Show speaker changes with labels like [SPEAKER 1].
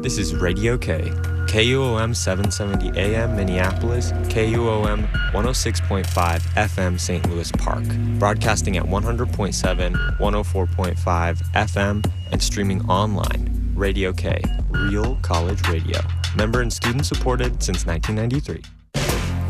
[SPEAKER 1] This is Radio K, KUOM 770 AM Minneapolis, KUOM 106.5 FM St. Louis Park, broadcasting at 100.7, 104.5 FM, and streaming online. Radio K, real college radio. Member and student supported since 1993.